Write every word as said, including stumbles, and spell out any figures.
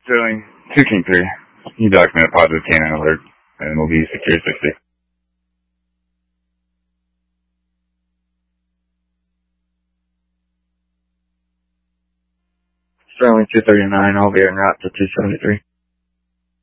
Sterling, two King three. You document a positive canine alert, and we'll be secure sixty. Sterling two thirty-nine, I'll be en route to two seventy-three.